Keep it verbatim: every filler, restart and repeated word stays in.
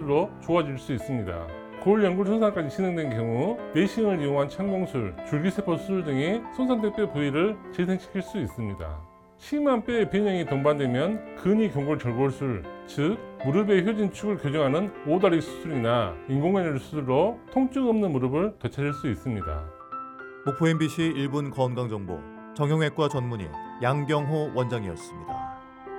수술로 좋아질 수 있습니다. 고울 연골 손상까지 진행된 경우 내시경을 이용한 창공술, 줄기세포 수술 등이 손상된 뼈 부위를 재생시킬 수 있습니다. 심한 뼈의 변형이 동반되면 근위경골 절골술, 즉 무릎의 효진축을 교정하는 오다리 수술이나 인공관절 수술로 통증 없는 무릎을 되찾을 수 있습니다. 목포 엠비씨 일 분 건강정보 정형외과 전문의 양경호 원장이었습니다.